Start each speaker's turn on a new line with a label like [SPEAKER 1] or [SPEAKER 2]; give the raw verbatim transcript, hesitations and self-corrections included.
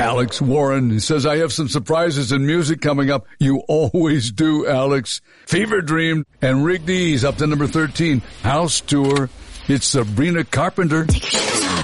[SPEAKER 1] Alex Warren. He says, I have some surprises in music coming up. You always do, Alex. Fever Dream and Rig D's up to number thirteen. House Tour. It's Sabrina Carpenter.